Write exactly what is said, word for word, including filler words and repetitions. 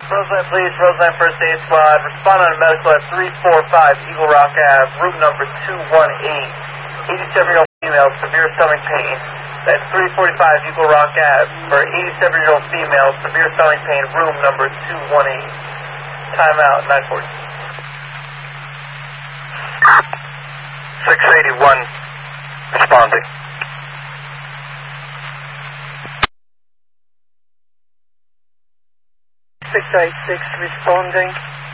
Roseland Police, Roseland First Aid Squad, respond on medical at three forty-five Eagle Rock Avenue, room number two one eight. eighty-seven-year-old female, severe stomach pain. That's three forty-five Eagle Rock Avenue for eighty-seven-year-old female, severe stomach pain, room number two one eight. Timeout, nine forty. six eighty-one, responding. six eighty-six, responding.